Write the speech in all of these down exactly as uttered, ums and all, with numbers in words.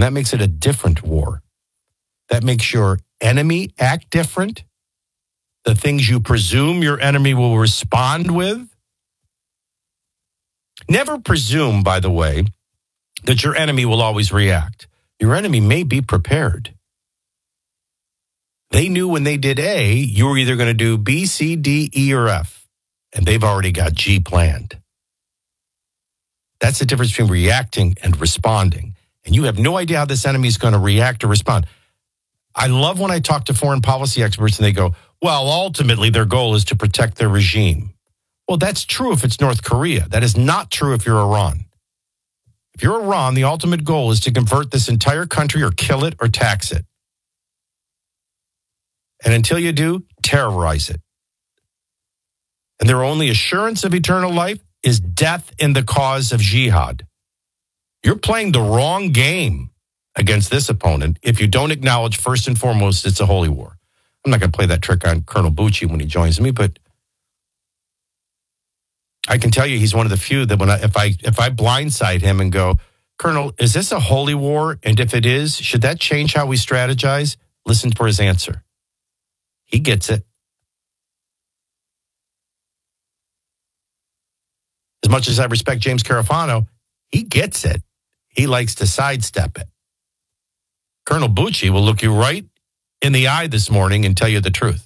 And that makes it a different war. That makes your enemy act different. The things you presume your enemy will respond with. Never presume, by the way, that your enemy will always react. Your enemy may be prepared. They knew when they did A, you were either going to do B, C, D, E, or F. And they've already got G planned. That's the difference between reacting and responding. And you have no idea how this enemy is going to react or respond. I love when I talk to foreign policy experts and they go, well, ultimately their goal is to protect their regime. Well, that's true if it's North Korea. That is not true if you're Iran. If you're Iran, the ultimate goal is to convert this entire country or kill it or tax it. And until you do, terrorize it. And their only assurance of eternal life is death in the cause of jihad. You're playing the wrong game against this opponent if you don't acknowledge first and foremost it's a holy war. I'm not going to play that trick on Colonel Bucci when he joins me, but I can tell you he's one of the few that when I, if I if I blindside him and go, Colonel, is this a holy war? And if it is, should that change how we strategize? Listen for his answer. He gets it. As much as I respect James Carafano, he gets it. He likes to sidestep it. Colonel Bucci will look you right in the eye this morning and tell you the truth.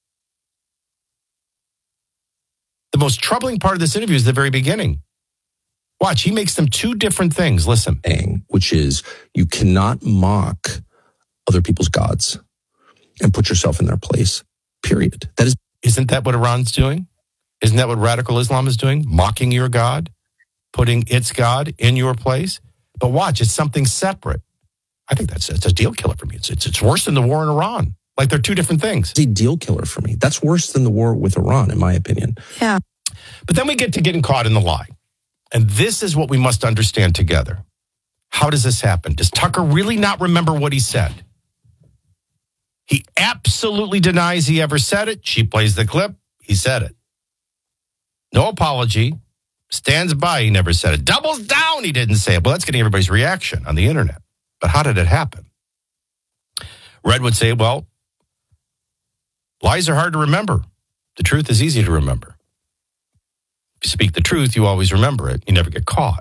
The most troubling part of this interview is the very beginning. Watch, he makes them two different things. Listen. Which is you cannot mock other people's gods and put yourself in their place, period. That is, Isn't that what Iran's doing? Isn't that what radical Islam is doing? Mocking your God, putting its God in your place. But watch, it's something separate. I think that's it's a deal killer for me. It's, it's it's worse than the war in Iran. Like they're two different things. It's a deal killer for me. That's worse than the war with Iran, in my opinion. Yeah. But then we get to getting caught in the lie. And this is what we must understand together. How does this happen? Does Tucker really not remember what he said? He absolutely denies he ever said it. She plays the clip. He said it. No apology. Stands by. He never said it. Doubles down. He didn't say it. Well, that's getting everybody's reaction on the internet. But how did it happen? Red would say, well, lies are hard to remember. The truth is easy to remember. If you speak the truth, you always remember it. You never get caught.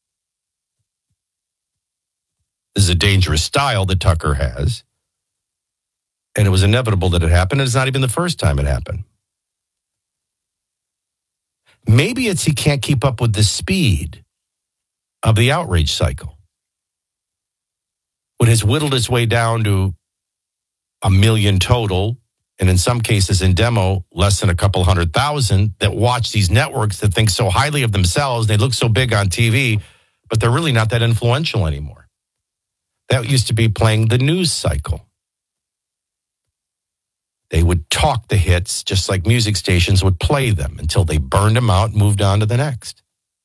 This is a dangerous style that Tucker has. And it was inevitable that it happened. And it's not even the first time it happened. Maybe it's he can't keep up with the speed of the outrage cycle. When it's whittled its way down to a million total, and in some cases in demo, less than a couple hundred thousand that watch these networks that think so highly of themselves. They look so big on T V, but they're really not that influential anymore. That used to be playing the news cycle. They would talk the hits just like music stations would play them until they burned them out and moved on to the next.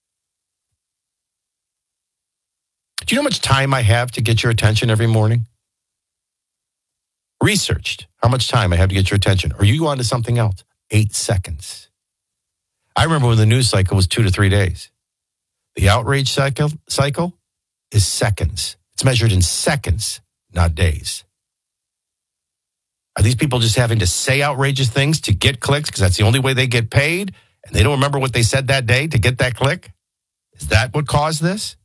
Do you know how much time I have to get your attention every morning? Researched how much time I have to get your attention. Or you go on to something else. Eight seconds. I remember when the news cycle was two to three days. The outrage cycle, cycle is seconds. It's measured in seconds, not days. Are these people just having to say outrageous things to get clicks because that's the only way they get paid and they don't remember what they said that day to get that click? Is that what caused this?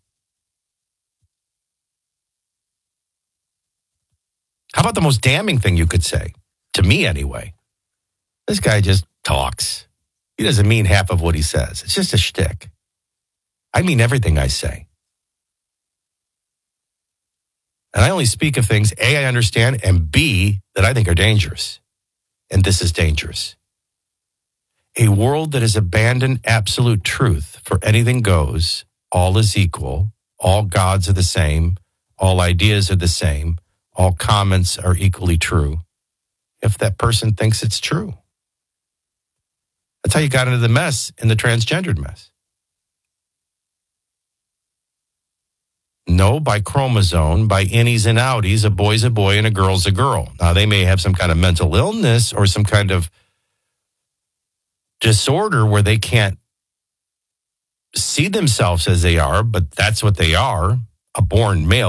How about the most damning thing you could say? To me, anyway. This guy just talks. He doesn't mean half of what he says. It's just a shtick. I mean everything I say. And I only speak of things, A, I understand, and B, that I think are dangerous. And this is dangerous. A world that has abandoned absolute truth for anything goes, all is equal, all gods are the same, all ideas are the same, all comments are equally true, if that person thinks it's true. That's how you got into the mess in the transgendered mess. No, by chromosome, by innies and outies, a boy's a boy and a girl's a girl. Now, they may have some kind of mental illness or some kind of disorder where they can't see themselves as they are, but that's what they are, a born male.